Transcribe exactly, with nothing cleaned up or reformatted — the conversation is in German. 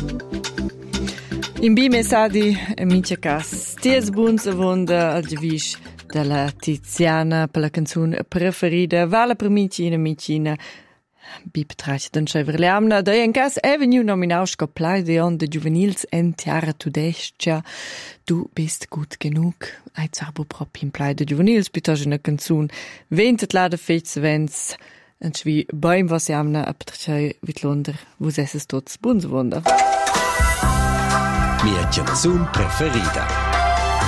In bi messadi mincha cas. Ties buns avonda al giavisch della Tiziana per la canzone preferida. Vala per minci in micina. Bi betracht den Cheverleamna. Da in cas è veniu nominaus sco Plaideon de Juvenils en Tiara Tudescia. Du bist gut genug. Ai zarbo prop in Plaide Juvenils, piuttosto una canzone. Ventet lade fets vens. En schwi baim was jamna a betracht vitlonder. Vos esses tots buns wunder. Mia canzone preferida.